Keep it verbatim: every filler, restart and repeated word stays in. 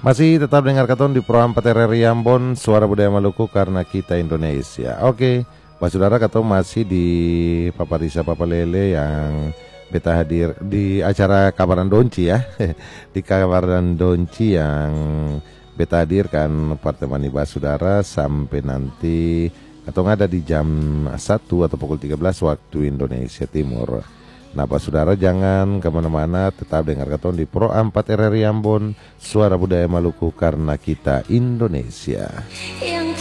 Masih tetap dengar katon di Pro empat R R I Ambon, Suara Budaya Maluku karena kita Indonesia. Oke, Pak Saudara, katon masih di Papa Risa Papa Lele yang beta hadir di acara Kabaran Donci ya. Di Kabaran Donci yang beta hadirkan pertemani Pak Saudara sampai nanti atau ada di jam satu atau pukul tiga belas waktu Indonesia Timur. Nah Pak Saudara, jangan kemana-mana, tetap dengar katon di Pro empat R R I Ambon, Suara Budaya Maluku karena kita Indonesia.